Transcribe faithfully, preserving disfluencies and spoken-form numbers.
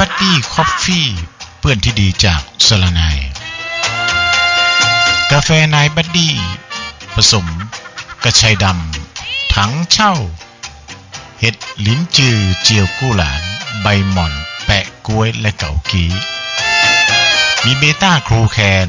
บัดดี้คอฟฟี่เปื้อนที่ดีจากสลานายกาแฟนายบัดดี้ผสมกระชายดำถังเช่าเห็ดลิ้นจือเจียวกู้หลานใบหม่อนแปะกล้วยและเก่ากีมีเบต้าครูแคน